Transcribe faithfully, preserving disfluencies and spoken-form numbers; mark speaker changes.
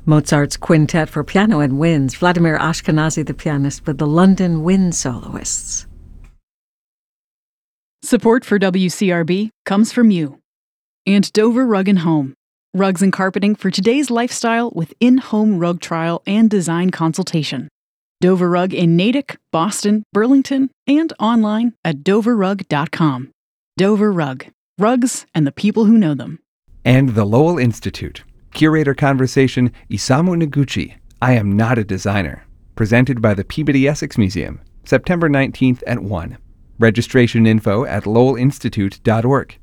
Speaker 1: Mozart's Quintet for Piano and Winds, Vladimir Ashkenazy the pianist with the London Wind Soloists.
Speaker 2: Support for W C R B comes from you and Dover Rug and Home. Rugs and carpeting for today's lifestyle with in-home rug trial and design consultation. Dover Rug in Natick, Boston, Burlington, and online at dover rug dot com. Dover Rug. Rugs and the people who know them.
Speaker 3: And the Lowell Institute. Curator Conversation Isamu Noguchi, I Am Not a Designer. Presented by the Peabody Essex Museum, September nineteenth at one. Registration info at lowell institute dot org.